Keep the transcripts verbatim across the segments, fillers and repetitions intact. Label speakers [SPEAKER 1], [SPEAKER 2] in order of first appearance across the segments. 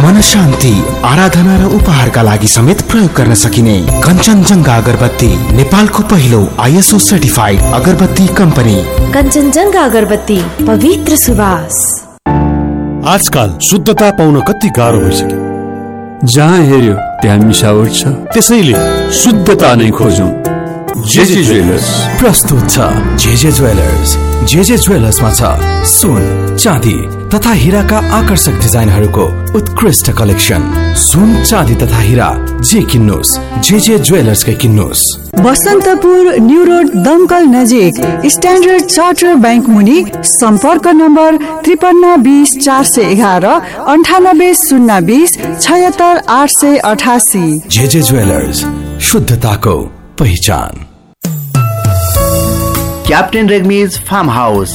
[SPEAKER 1] मन शान्ति, आराधना र उपहारका लागि समेत प्रयोग गर्न सकिने कञ्चनजङ्घा अगरबत्ती नेपालको पहिलो आइएसओ सर्टिफाइड अगरबत्ती कम्पनी।
[SPEAKER 2] कञ्चनजङ्घा अगरबत्ती, पवित्र सुवास।
[SPEAKER 3] आजकल शुद्धता पाउन कति गाह्रो भइसक्यो।
[SPEAKER 4] जहाँ हेर्यो त्यहाँ मिसावट छ,
[SPEAKER 3] त्यसैले
[SPEAKER 4] शुद्धता नै खोजौं। जेजे ज्वेलर्स
[SPEAKER 5] प्रस्तुत छ। JJ jewellers. जेजे ज्वेलर्समा छ सुन, चाँदी तथा हीराका आकर्षक डिजाइनहरूको उत्कृष्ट कलेक्सन। सुन, चाँदी तथा हीरा जे किन्नुस्, जेजे ज्वेलर्सकै किन्नुस्।
[SPEAKER 6] बसन्तपुर न्यू रोड दमकल नजिक स्ट्यान्डर्ड चार्टर बैंक मुनि सम्पर्क नम्बर त्रिपन्न बीस चार सय एघार अन्ठानब्बे शून्य बीस छयत्तर आठ सय अठासी।
[SPEAKER 5] जेजे ज्वेलर्स, शुद्धताको पहिचान।
[SPEAKER 7] क्याप्टेन रेग्मीज फार्म हाउस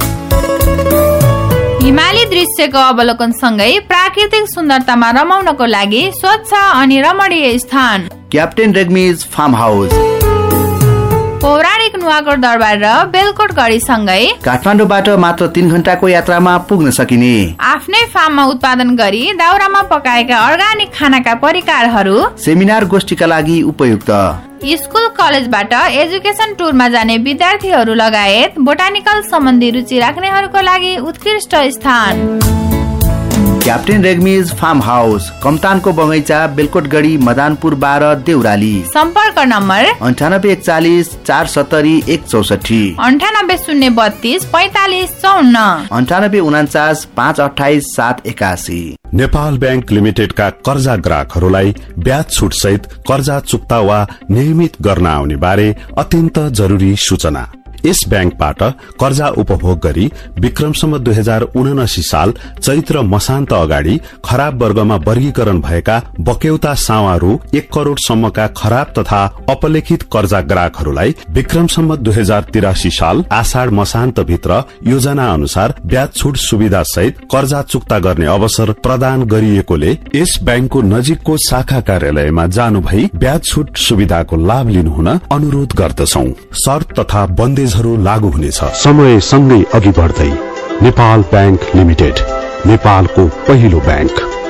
[SPEAKER 8] हिमाली दृश्यको अवलोकन सँगै प्राकृतिक सुन्दरतामा रमाउनको लागि स्वच्छ अनि रमणीय स्थान।
[SPEAKER 7] क्याप्टेन रेग्मीज फार्म हाउस
[SPEAKER 8] पौराणिक नुवाकोट दरबार र बेलकोट गढी सँगै
[SPEAKER 7] काठमाडौँबाट मात्र तीन घण्टाको यात्रामा पुग्न सकिने।
[SPEAKER 8] आफ्नै फार्ममा उत्पादन गरी दाउरामा पकाएका अर्गानिक खानाका परिकारहरू
[SPEAKER 7] सेमिनार गोष्ठीका लागि उपयुक्त।
[SPEAKER 8] स्कुल कलेजबाट एजुकेसन टुरमा जाने विद्यार्थीहरू लगायत बोटानिकल सम्बन्धी रुचि राख्नेहरूको लागि उत्कृष्ट स्थान।
[SPEAKER 7] क्याप्टेन रेग्मीज फार्म हाउस कमतानको बगैँचा, बेलकोटगढी, मदानपुर बाह्र, देउराली।
[SPEAKER 8] सम्पर्क नम्बर
[SPEAKER 7] अन्ठानब्बे एकचालिस चार सत्तरी एक चौसठी,
[SPEAKER 8] अन्ठानब्बे शून्य बत्तीस पैतालिस चौन्न,
[SPEAKER 7] अन्ठानब्बे उनाचास पाँच अठाइस सात एकासी।
[SPEAKER 3] नेपाल बैंक लिमिटेडका कर्जा ग्राहकहरूलाई ब्याज छुट सहित कर्जा चुक्ता वा नियमित गर्न आउने बारे अत्यन्त जरुरी सूचना। यस ब्याङ्कबाट कर्जा उपभोग गरी विक्रमसम्म दुई हजार उनासी साल चैत्र मसान्त अगाडि खराब वर्गमा वर्गीकरण भएका बक्यौता सावा रु एक करोड़ सम्मका खराब तथा अपलेखित कर्जा ग्राहकहरूलाई विक्रमसम्म दुई हजार तिरासी साल आषाढ़ मसान्त भित्र योजना अनुसार ब्याज छुट सुविधा सहित कर्जा चुक्ता गर्ने अवसर प्रदान गरिएकोले यस ब्याङ्कको नजिकको शाखा कार्यालयमा जानु भई ब्याज छुट सुविधाको लाभ लिनुहुन अनुरोध गर्दछौ। शर्त तथा बन्देज लागू हुनेछ। समय सँगै अघि बढ्दै नेपाल बैंक लिमिटेड, नेपालको पहिलो बैंक।